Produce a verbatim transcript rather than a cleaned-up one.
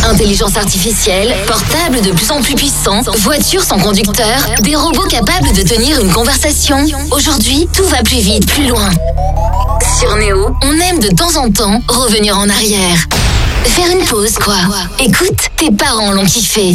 Intelligence artificielle, portables de plus en plus puissants, voitures sans conducteur, des robots capables de tenir une conversation. Aujourd'hui, tout va plus vite, plus loin. Sur Néo, on aime de temps en temps revenir en arrière. Faire une pause, quoi. Écoute, tes parents l'ont kiffé.